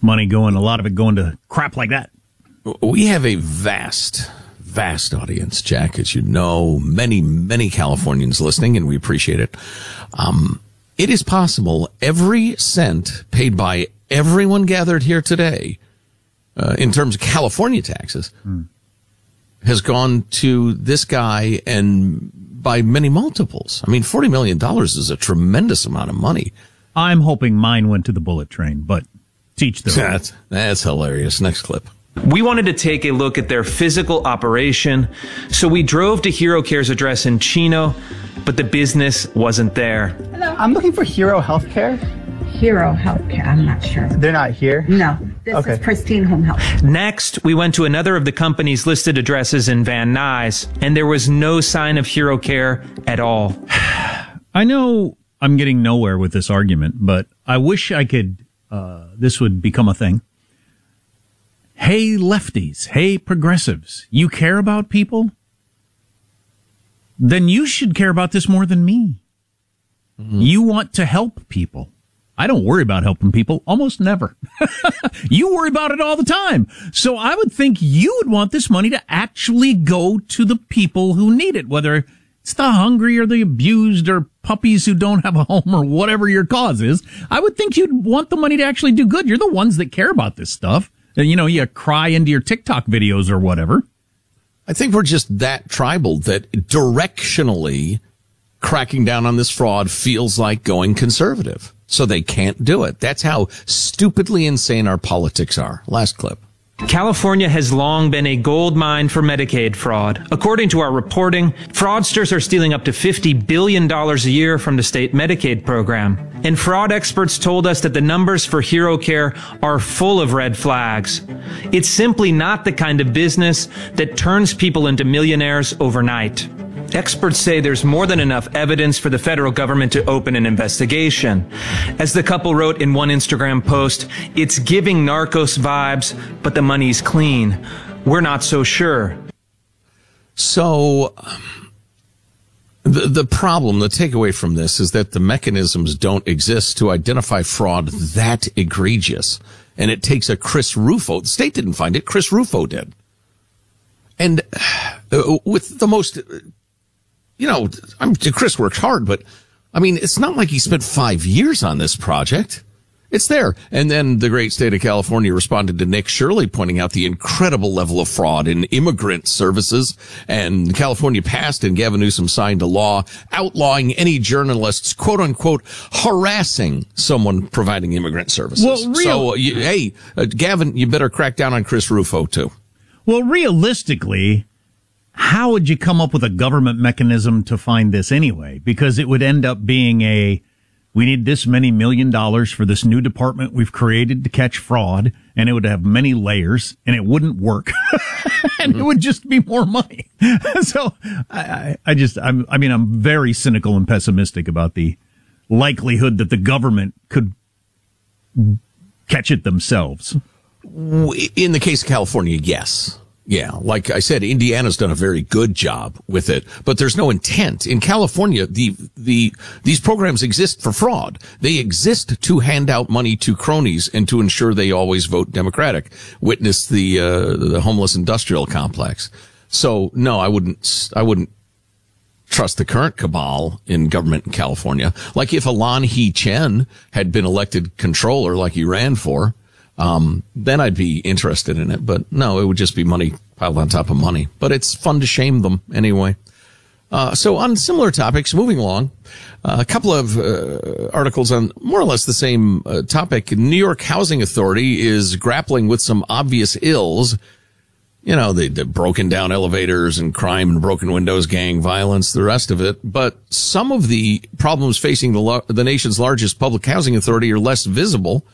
money going, a lot of it going to crap like that. We have a vast audience, Jack, as you know, many Californians listening, and we appreciate it. It is possible every cent paid by everyone gathered here today, in terms of California taxes, has gone to this guy, and by many multiples. I mean, $40 million is a tremendous amount of money. I'm hoping mine went to the bullet train, but teach their own. That's hilarious. Next clip. We wanted to take a look at their physical operation, so we drove to HeroCare's address in Chino, but the business wasn't there. Hello. I'm looking for Hero Healthcare. Hero Healthcare, I'm not sure. They're not here? No, this is Pristine Home Health. Next, we went to another of the company's listed addresses in Van Nuys, and there was no sign of HeroCare at all. I know I'm getting nowhere with this argument, but I wish I could, this would become a thing. Hey, lefties. Hey, progressives. You care about people? Then you should care about this more than me. Mm-hmm. You want to help people. I don't worry about helping people. Almost never. You worry about it all the time. So I would think you would want this money to actually go to the people who need it, whether it's the hungry or the abused or puppies who don't have a home or whatever your cause is. I would think you'd want the money to actually do good. You're the ones that care about this stuff. You know, you cry into your TikTok videos or whatever. I think we're just that tribal that directionally cracking down on this fraud feels like going conservative. So they can't do it. That's how stupidly insane our politics are. Last clip. California has long been a gold mine for Medicaid fraud. According to our reporting, fraudsters are stealing up to $50 billion a year from the state Medicaid program. And fraud experts told us that the numbers for HeroCare are full of red flags. It's simply not the kind of business that turns people into millionaires overnight. Experts say there's more than enough evidence for the federal government to open an investigation. As the couple wrote in one Instagram post, it's giving Narcos vibes, but the money's clean. We're not so sure. So the problem, the takeaway from this is that the mechanisms don't exist to identify fraud that egregious. And it takes a Chris Rufo. The state didn't find it. Chris Rufo did. And with the most... You know, Chris worked hard, but I mean, it's not like he spent 5 years on this project. It's there. And then the great state of California responded to Nick Shirley, pointing out the incredible level of fraud in immigrant services. And California passed and Gavin Newsom signed a law outlawing any journalists, quote unquote, harassing someone providing immigrant services. Well, Gavin, you better crack down on Chris Rufo too. Well, realistically, how would you come up with a government mechanism to find this anyway? Because it would end up being we need this many $1 million for this new department we've created to catch fraud, and it would have many layers, and it wouldn't work. And it would just be more money. So I'm very cynical and pessimistic about the likelihood that the government could catch it themselves. In the case of California, yes. Yeah, like I said, Indiana's done a very good job with it, but there's no intent. In California, these programs exist for fraud. They exist to hand out money to cronies and to ensure they always vote Democratic. Witness the homeless industrial complex. So no, I wouldn't trust the current cabal in government in California. Like if Alan He Chen had been elected controller like he ran for, then I'd be interested in it. But no, it would just be money piled on top of money. But it's fun to shame them anyway. So on similar topics, moving along, a couple of articles on more or less the same topic. New York Housing Authority is grappling with some obvious ills. You know, the broken down elevators and crime and broken windows, gang violence, the rest of it. But some of the problems facing the nation's largest public housing authority are less visible.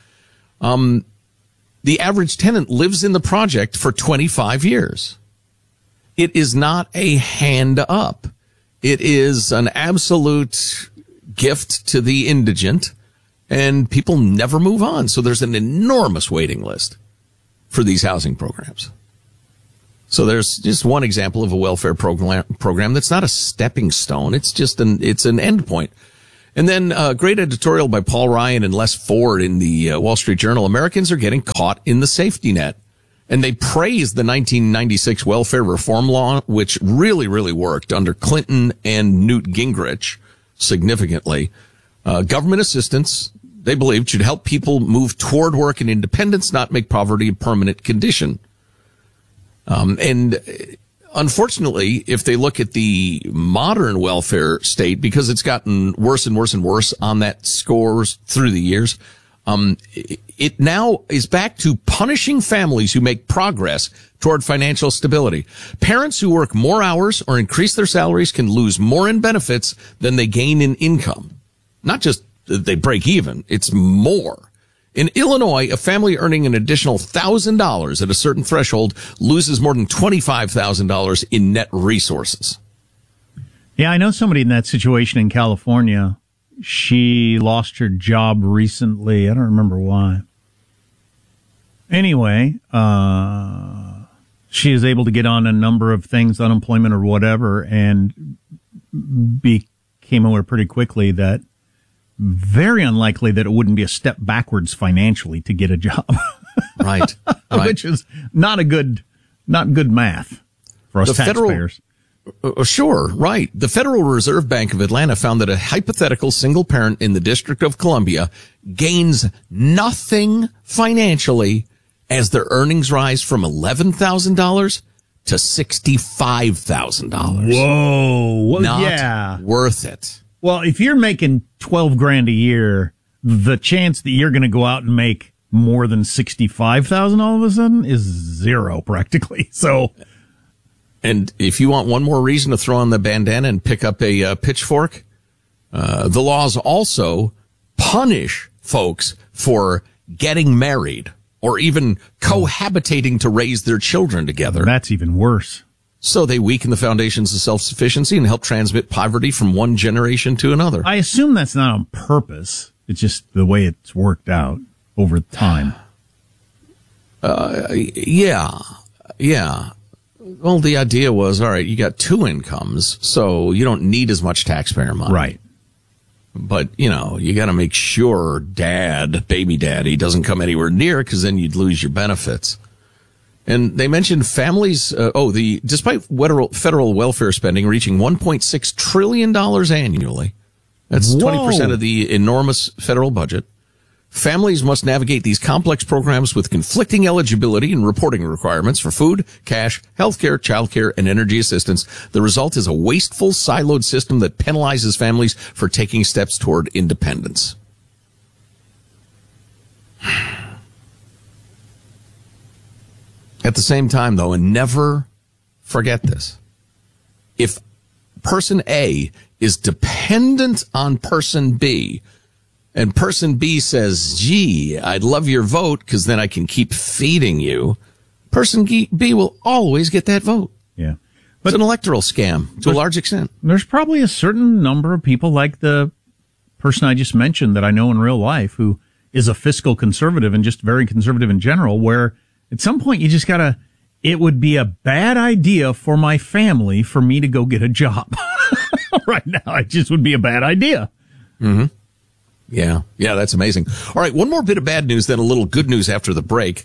The average tenant lives in the project for 25 years. It is not a hand up. It is an absolute gift to the indigent, and people never move on. So there's an enormous waiting list for these housing programs. So there's just one example of a welfare program that's not a stepping stone. It's just it's an endpoint. And then a great editorial by Paul Ryan and Les Ford in the Wall Street Journal. Americans are getting caught in the safety net. And they praised the 1996 welfare reform law, which really, really worked under Clinton and Newt Gingrich significantly. Government assistance, they believed, should help people move toward work and independence, not make poverty a permanent condition. And unfortunately, if they look at the modern welfare state, because it's gotten worse and worse and worse on that scores through the years, it now is back to punishing families who make progress toward financial stability. Parents who work more hours or increase their salaries can lose more in benefits than they gain in income. Not just that they break even, it's more. In Illinois, a family earning an additional $1,000 at a certain threshold loses more than $25,000 in net resources. Yeah, I know somebody in that situation in California. She lost her job recently. I don't remember why. Anyway, she is able to get on a number of things, unemployment or whatever, and became aware pretty quickly that very unlikely that it wouldn't be a step backwards financially to get a job. Right. Which is not good math for us taxpayers. Sure, right. The Federal Reserve Bank of Atlanta found that a hypothetical single parent in the District of Columbia gains nothing financially as their earnings rise from $11,000 to $65,000. Whoa. Well, Not worth it. Well, if you're making $12,000 a year, the chance that you're going to go out and make more than $65,000 all of a sudden is zero practically. So, and if you want one more reason to throw on the bandana and pick up a pitchfork, the laws also punish folks for getting married or even cohabitating to raise their children together. That's even worse. So they weaken the foundations of self-sufficiency and help transmit poverty from one generation to another. I assume that's not on purpose. It's just the way it's worked out over time. Yeah. Well, the idea was, all right, you got two incomes, so you don't need as much taxpayer money. Right. But, you got to make sure baby daddy, doesn't come anywhere near, because then you'd lose your benefits. And they mentioned families, despite federal welfare spending reaching $1.6 trillion annually, that's 20% of the enormous federal budget, families must navigate these complex programs with conflicting eligibility and reporting requirements for food, cash, healthcare, childcare, and energy assistance. The result is a wasteful, siloed system that penalizes families for taking steps toward independence. At the same time, though, and never forget this, if person A is dependent on person B, and person B says, gee, I'd love your vote because then I can keep feeding you, person B will always get that vote. Yeah. But it's an electoral scam to a large extent. There's probably a certain number of people like the person I just mentioned that I know in real life who is a fiscal conservative and just very conservative in general, where at some point you just gotta, it would be a bad idea for my family for me to go get a job. Right now, it just would be a bad idea. Mm-hmm. Yeah, that's amazing. All right, one more bit of bad news, then a little good news after the break.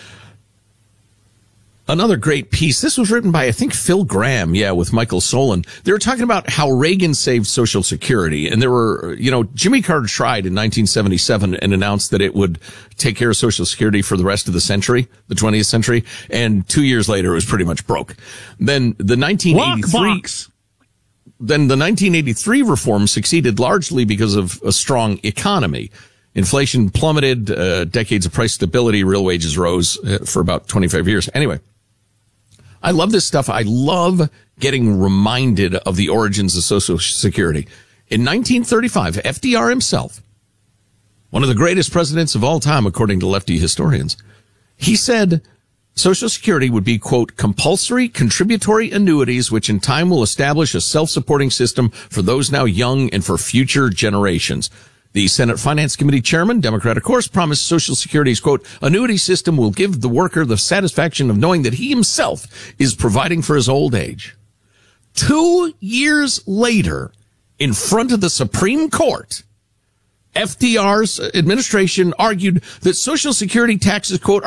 Another great piece. This was written by, I think, Phil Graham, with Michael Solon. They were talking about how Reagan saved Social Security. And there were, Jimmy Carter tried in 1977 and announced that it would take care of Social Security for the rest of the century, the 20th century. And 2 years later, it was pretty much broke. Then the 1983 reform succeeded largely because of a strong economy. Inflation plummeted, decades of price stability, real wages rose for about 25 years. Anyway, I love this stuff. I love getting reminded of the origins of Social Security. In 1935, FDR himself, one of the greatest presidents of all time, according to lefty historians, he said Social Security would be, quote, compulsory contributory annuities, which in time will establish a self-supporting system for those now young and for future generations. The Senate Finance Committee chairman, Democrat of course, promised Social Security's, quote, annuity system will give the worker the satisfaction of knowing that he himself is providing for his old age. 2 years later, in front of the Supreme Court, FDR's administration argued that Social Security taxes, quote,